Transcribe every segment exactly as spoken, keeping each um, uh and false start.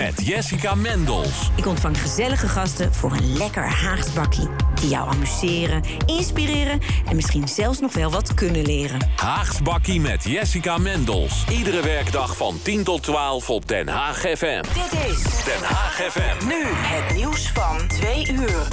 met Jessica Mendels. Ik ontvang gezellige gasten voor een lekker Haags bakkie. Die jou amuseren, inspireren en misschien zelfs nog wel wat kunnen leren. Haags bakkie met Jessica Mendels. Iedere werkdag van tien tot twaalf op Den Haag F M. Dit is Den Haag F M. nu het nieuws van twee uur.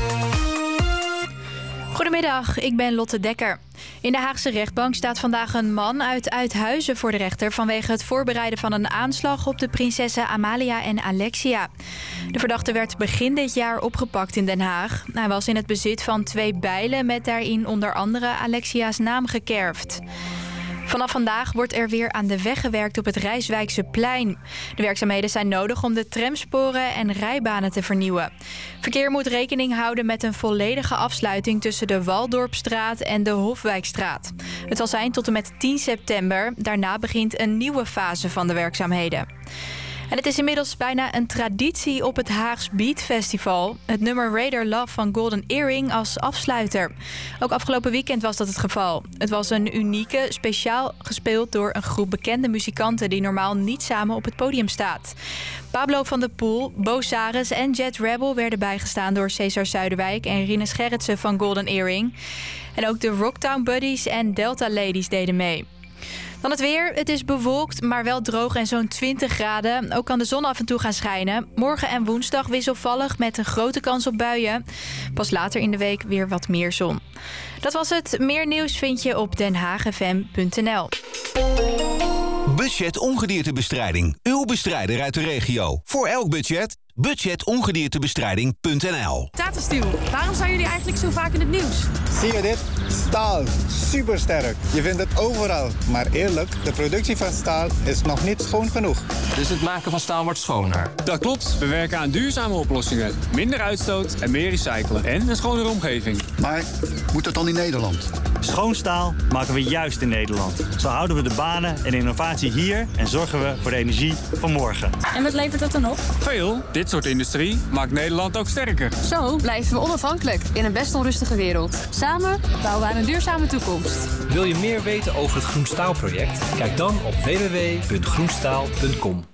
Goedemiddag, ik ben Lotte Dekker. In de Haagse rechtbank staat vandaag een man uit Uithuizen voor de rechter vanwege het voorbereiden van een aanslag op de prinsessen Amalia en Alexia. De verdachte werd begin dit jaar opgepakt in Den Haag. Hij was in het bezit van twee bijlen met daarin onder andere Alexia's naam gekerfd. Vanaf vandaag wordt er weer aan de weg gewerkt op het Rijswijkse plein. De werkzaamheden zijn nodig om de tramsporen en rijbanen te vernieuwen. Verkeer moet rekening houden met een volledige afsluiting tussen de Waldorpstraat en de Hofwijkstraat. Het zal zijn tot en met tien september. Daarna begint een nieuwe fase van de werkzaamheden. En het is inmiddels bijna een traditie op het Haags Beat Festival. Het nummer Raider Love van Golden Earring als afsluiter. Ook afgelopen weekend was dat het geval. Het was een unieke, speciaal gespeeld door een groep bekende muzikanten die normaal niet samen op het podium staat. Pablo van der Poel, Bo Saris en Jet Rebel werden bijgestaan door Cesar Zuiderwijk en Rinus Gerritsen van Golden Earring. En ook de Rocktown Buddies en Delta Ladies deden mee. Dan het weer. Het is bewolkt, maar wel droog en zo'n twintig graden. Ook kan de zon af en toe gaan schijnen. Morgen en woensdag wisselvallig met een grote kans op buien. Pas later in de week weer wat meer zon. Dat was het. Meer nieuws vind je op den haag f m punt n l. Budget ongediertebestrijding. Uw bestrijder uit de regio. Voor elk budget. budget ongediertebestrijding punt n l. Tata Steel, waarom zijn jullie eigenlijk zo vaak in het nieuws? Zie je dit? Staal. Supersterk. Je vindt het overal. Maar eerlijk, de productie van staal is nog niet schoon genoeg. Dus het maken van staal wordt schoner? Dat klopt. We werken aan duurzame oplossingen. Minder uitstoot en meer recyclen. En een schonere omgeving. Maar moet dat dan in Nederland? Schoon staal maken we juist in Nederland. Zo houden we de banen en innovatie hier en zorgen we voor de energie van morgen. En wat levert dat dan op? Veel. Dit soort industrie maakt Nederland ook sterker. Zo blijven we onafhankelijk in een best onrustige wereld. Samen bouwen we aan een duurzame toekomst. Wil je meer weten over het Groenstaalproject? Kijk dan op w w w punt groenstaal punt com.